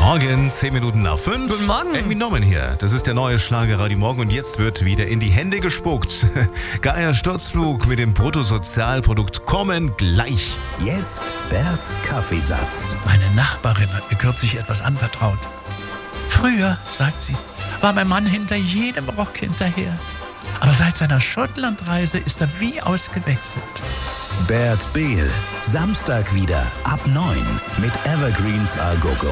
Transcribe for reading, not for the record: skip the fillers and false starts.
Morgen, 10 Minuten nach 5. Guten Morgen. Amy Norman hier. Das ist der neue Schlagerradio Morgen und jetzt wird wieder in die Hände gespuckt. Geier Sturzflug mit dem Bruttosozialprodukt kommen gleich. Jetzt Berts Kaffeesatz. Meine Nachbarin hat mir kürzlich etwas anvertraut. Früher, sagt sie, war mein Mann hinter jedem Rock hinterher. Aber seit seiner Schottlandreise ist er wie ausgewechselt. Bert Behl. Samstag wieder ab 9 mit Evergreens A Go Go.